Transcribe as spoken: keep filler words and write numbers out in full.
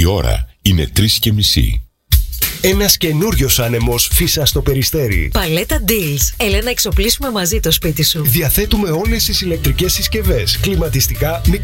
Η ώρα είναι τρεις και μισή. Ένας καινούριος άνεμος φύσα στο Περιστέρι. Παλέτα Deals. Έλα να εξοπλίσουμε μαζί το σπίτι σου. Διαθέτουμε όλες τις ηλεκτρικές συσκευές, κλιματιστικά,